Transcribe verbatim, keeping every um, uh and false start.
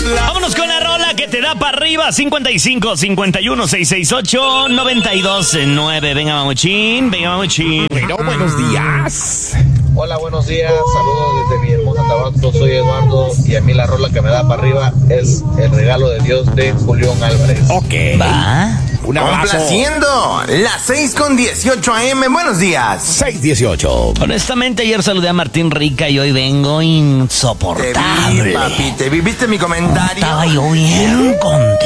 Vámonos con la rola que te da para arriba. cincuenta y cinco, cincuenta y uno, seiscientos sesenta y ocho, noventa y dos nueve. Venga, mamuchín, venga, mamuchín. Bueno, buenos días. Hola, buenos días. Saludos desde mi hermosa Tabasco. Soy Eduardo y a mí la rola que me da para arriba es El regalo de Dios de Julián Álvarez. Ok. Va. Un abrazo. Complaciendo las seis con dieciocho a eme. Buenos días. seis dieciocho. Honestamente, ayer saludé a Martín Rica y hoy vengo Te insoportable. vi, papi. Te vi. ¿Viste mi comentario? Estaba yo bien contento.